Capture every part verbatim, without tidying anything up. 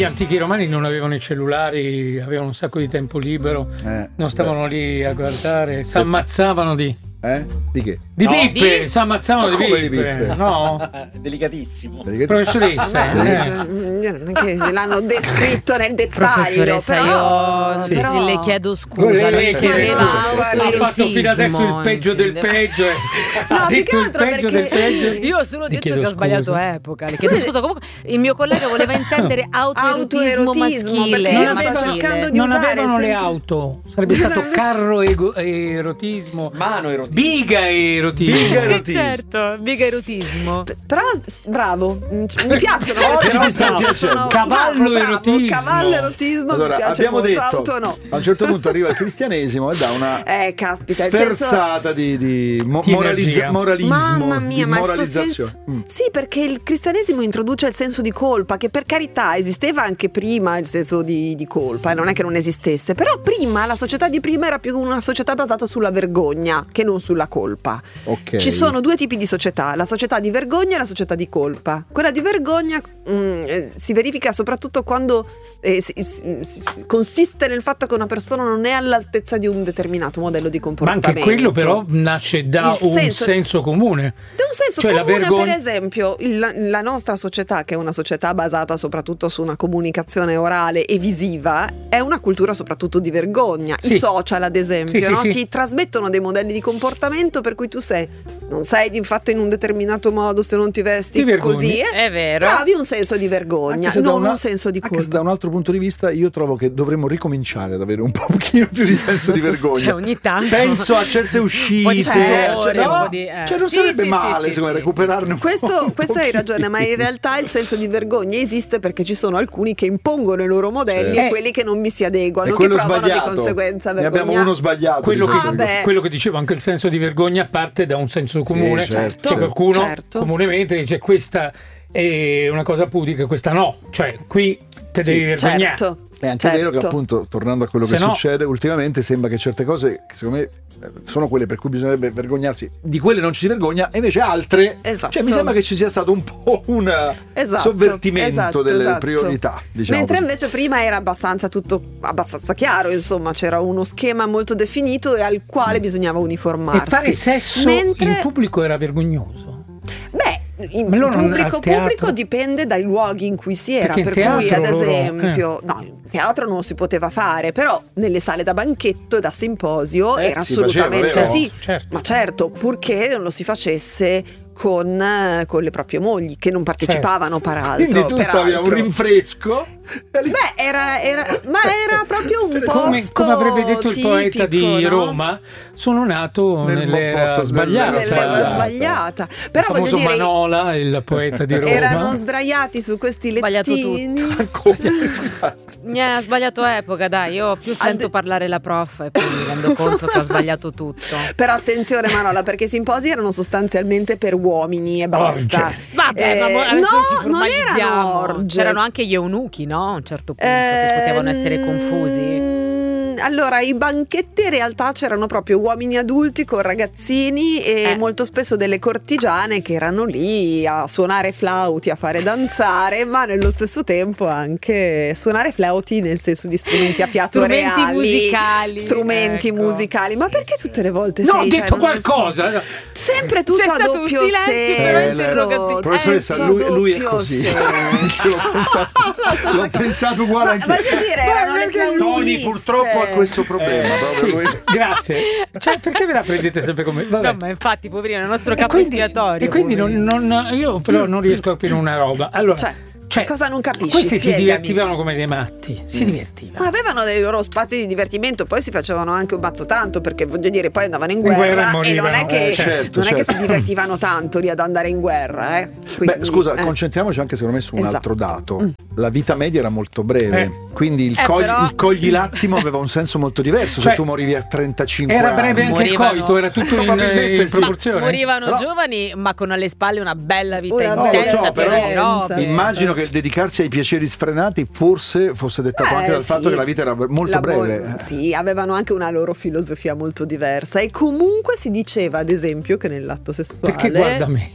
gli antichi romani non avevano i cellulari, avevano un sacco di tempo libero, eh, non stavano beh. lì a guardare, si ammazzavano di... Eh? Di che? Di no, pippe, di... si ammazzavano di pippe. di pippe, no? Delicatissimo. Professoressa, non che l'hanno descritto nel dettaglio. Professoressa, però, io però... le chiedo scusa. Lui chiedeva ha fatto fino adesso il peggio del peggio. E no, ha detto il perché peggio del peggio. Io ho solo detto che ho sbagliato epoca. Le chiedo scusa. Comunque, il mio collega voleva intendere autoerotismo maschile. Perché io sto cercando di non usare avevano le auto. Sarebbe stato carro erotismo. Mano erotismo. Biga erotismo. Biga erotismo. Certo, biga erotismo. Però bravo, mi piacciono. Sono... Cavallo bravo, erotismo. Cavallo erotismo allora, mi piace abbiamo molto, detto, auto no. A un certo punto arriva il cristianesimo e dà una eh, caspita, sferzata senso... di, di mo- moralizza- moralismo. Mamma mia, di ma moralizzazione. Senso... Mm. Sì, perché il cristianesimo introduce il senso di colpa, che per carità esisteva anche prima il senso di, di colpa, e non è che non esistesse, però prima la società di prima era più una società basata sulla vergogna che non sulla colpa. Okay. Ci sono due tipi di società, la società di vergogna e la società di colpa. Quella di vergogna mh, eh, si verifica soprattutto quando eh, si, si, si, consiste nel fatto che una persona non è all'altezza di un determinato modello di comportamento. Ma anche quello però nasce da il un senso, senso comune. Da un senso cioè comune, vergogna... per esempio, il, la nostra società, che è una società basata soprattutto su una comunicazione orale e visiva, è una cultura soprattutto di vergogna. Sì. I social, ad esempio, sì, no? sì, ti sì. trasmettono dei modelli di comportamento per cui tu sei non sei fatto in un determinato modo, se non ti vesti ti così eh? È vero, provi un senso di vergogna, non una, un senso di colpa. Anche se da un altro punto di vista io trovo che dovremmo ricominciare ad avere un pochino più di senso di vergogna. Cioè ogni tanto penso a certe uscite, cioè, cioè, no? di, eh. cioè non sì, sarebbe sì, male sì, secondo me sì, recuperarne sì, un questo, po'. Un questo hai ragione, ma in realtà il senso di vergogna esiste perché ci sono alcuni che impongono i loro modelli eh. e quelli che non vi si adeguano, che provano sbagliato. Di conseguenza vergogna. Ne abbiamo uno sbagliato. Quello che, ah, quello che dicevo, anche il senso di vergogna parte da un senso comune. Sì, certo. C'è qualcuno certo. comunemente dice questa è una cosa pudica, questa no. Cioè qui te devi sì, vergognare. Certo. È anche certo. vero che appunto, tornando a quello che Se no... succede ultimamente, sembra che certe cose, che secondo me sono quelle per cui bisognerebbe vergognarsi, di quelle non ci si vergogna, e invece altre, esatto. cioè mi sembra che ci sia stato un po' un esatto. sovvertimento esatto, delle esatto. priorità, diciamo mentre così. invece prima era abbastanza tutto abbastanza chiaro, insomma c'era uno schema molto definito e al quale bisognava uniformarsi. E fare sesso mentre... in pubblico era vergognoso? Beh, in Ma loro pubblico al teatro? pubblico dipende dai luoghi in cui si era. Perché per in cui teatro ad loro- esempio no, in teatro non si poteva fare, però nelle sale da banchetto e da simposio Eh, era si assolutamente faceva, vero? sì, Certo. ma certo, purché non lo si facesse con, con le proprie mogli che non partecipavano peraltro. Quindi tu stavi a un peraltro. rinfresco. Beh, era, era, ma era proprio un posto Come, come avrebbe detto il poeta tipico, di no? Roma, sono nato Nel nell'era posto sbagliata. Nell'era sbagliata. Però il famoso voglio dire, Manola, il poeta di Roma. erano sdraiati su questi Sbagliato lettini. Ne ha sbagliato epoca, dai, io più sento Ad... parlare la prof e poi mi rendo conto che ho sbagliato tutto. Però attenzione Manola, perché i simposi erano sostanzialmente per uomini e basta. Orge. Vabbè, Eh, ma mo- adesso no, ci non formalizziamo. erano orge. C'erano anche gli eunuchi, no? A un certo punto, che potevano essere confusi. Ehm, Allora, i banchetti in realtà c'erano proprio uomini adulti con ragazzini e Eh. molto spesso delle cortigiane che erano lì a suonare flauti, a fare danzare, ma nello stesso tempo anche suonare flauti nel senso di strumenti a fiato Strumenti reali, musicali, strumenti ecco. musicali. Ma Sì, perché sì. tutte le volte No, ho sei, detto cioè, non lo so. qualcosa. Sempre tutto C'è a stato un doppio silenzio, senso. però Eh, interrogativo. Professoressa, Eh, lui, a lui è doppio così. senso. Anche l'ho pensato, stessa l'ho cosa. pensato uguale Ma anche voglio dire, erano le Tony flautiste. purtroppo ha questo problema. Eh, proprio sì, lui. grazie. Cioè, perché ve la prendete sempre come... Vabbè. No, ma infatti, poverino, è il nostro E capo quindi, espiatorio. e quindi non, non- io però non riesco a capire una roba. Allora, Cioè, cioè, cosa non capisci? questi si Spiegami. divertivano come dei matti. Si Ma divertivano. avevano dei loro spazi di divertimento, poi si facevano anche un mazzo tanto, perché voglio dire, poi andavano in In guerra, guerra e e non morivano, è che, eh, certo, non è che certo. si divertivano tanto lì ad andare in guerra. Eh. Quindi, Beh, scusa, eh. concentriamoci anche secondo me su un Esatto. altro dato. La vita media era molto breve, Eh. quindi il, Eh, cogli, però- il cogli l'attimo aveva un senso molto diverso. Cioè, se tu morivi a trentacinque Era anni. breve anche Morivano- il coito, era tutto in, Probabilmente in sì. proporzione. Morivano Però- giovani, ma con alle spalle una bella vita Una bella intensa, vita, piena di però- robe. Immagino che il dedicarsi ai piaceri sfrenati forse fosse dettato Eh, anche dal sì. fatto che la vita era molto La bo- breve. Sì, avevano anche una loro filosofia molto diversa. E comunque si diceva, ad esempio, che nell'atto sessuale. Perché guarda me.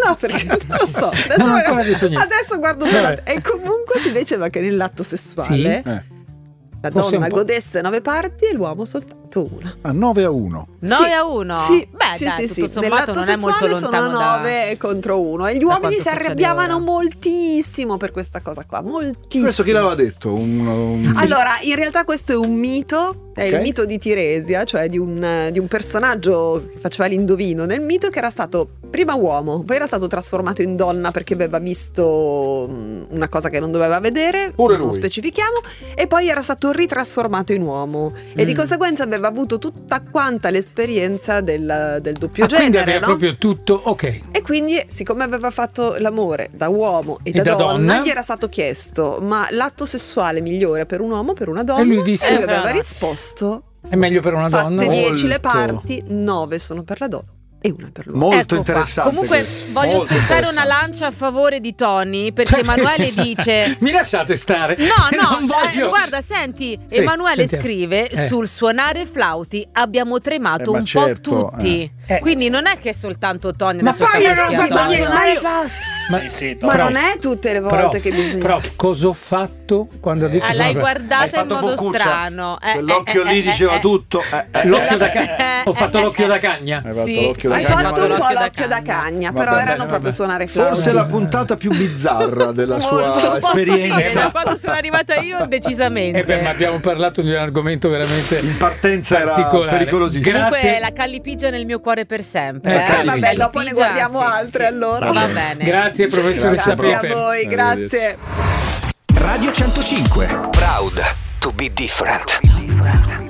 No, perché non lo so. Adesso, non ho ancora detto niente. adesso guardo della... E comunque si diceva che nell'atto sessuale Sì. Eh. la Forse donna un po'. godesse nove parti e l'uomo soltanto una. A nove a uno. nove Sì, a uno? Sì, Beh, sì, dai, sì, tutto sì. sommato Nell'atto non è molto sessuale lontano sono da... nove contro uno e gli da uomini quanto si succede arrabbiavano ora. moltissimo per questa cosa qua, moltissimo. Questo chi l'aveva detto? Un, un... Allora, in realtà questo è un mito, è Ok. il mito di Tiresia, cioè di un, di un personaggio che faceva l'indovino nel mito, che era stato prima uomo, poi era stato trasformato in donna perché aveva visto mh, una cosa che non doveva vedere, Pure non lui. specifichiamo, e poi era stato ritrasformato in uomo e Mm. di conseguenza aveva avuto tutta quanta l'esperienza del, del doppio Ah, quindi genere, aveva no? proprio tutto ok. E quindi, siccome aveva fatto l'amore da uomo e, E da, da donna, donna, gli era stato chiesto: ma l'atto sessuale migliore per un uomo o per una donna? E lui disse- lui aveva Eh, brava. risposto: È meglio per una donna? fatte dieci le Molto. parti, nove sono per la donna e una per l'uomo. Molto Ecco qua. interessante. Comunque questo. voglio Molto spezzare una interessante. lancia a favore di Tony, perché Emanuele dice... Mi lasciate stare? No, no, Non voglio- eh, guarda, senti, Sì, Emanuele sentiamo. scrive: Eh. sul suonare flauti abbiamo tremato Eh, ma un certo, po' tutti. eh. Eh. Quindi non è che è soltanto Tony Ma adesso poi che io ha non rischiato. faccio eh. suonare i flauti. Ma, Sì, sì, Ma Prof, non è tutte le volte prof, che bisogna. Prof, cosa ho fatto quando ha detto Ah, sono l'hai per- Hai guardata in fatto modo boccuccia. strano. Eh, Quell'occhio eh, lì eh, diceva eh, tutto. Eh, eh, L'occhio da eh, cagna. Ho eh, fatto eh, l'occhio eh. da cagna. Hai fatto Sì, l'occhio da Hai sì, cagna. fatto un po' l'occhio da l'occhio da cagna. cagna, Vabbè, però bene, erano vabbè. proprio suonare flauti. Forse la puntata più bizzarra della Molto. sua Non posso dire, esperienza. ma quando sono arrivata io decisamente. E beh, ma abbiamo parlato di un argomento veramente In partenza era particolare. pericolosissimo. Comunque Grazie. la callipigia nel mio cuore per sempre. Eh, eh. Eh, Callipigia. vabbè, dopo ne Callipigia, guardiamo sì, altre sì. allora. Va bene. Grazie professoressa Grazie, Grazie Pepe. a voi, grazie. Radio centocinque. Proud to be different.